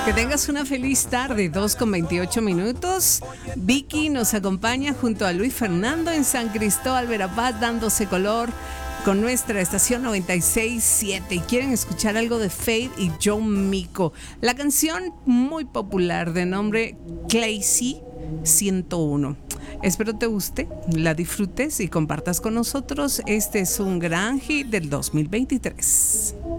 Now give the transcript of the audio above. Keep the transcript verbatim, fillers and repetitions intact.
Que tengas una feliz tarde, dos con veintiocho minutos. Vicky nos acompaña junto a Luis Fernando en San Cristóbal, Verapaz, dándose color con nuestra estación noventa y seis punto siete. Y quieren escuchar algo de Faith y John Mico. La canción muy popular de nombre Classy ciento uno. Espero te guste, la disfrutes y compartas con nosotros. Este es un gran hit del dos mil veintitrés.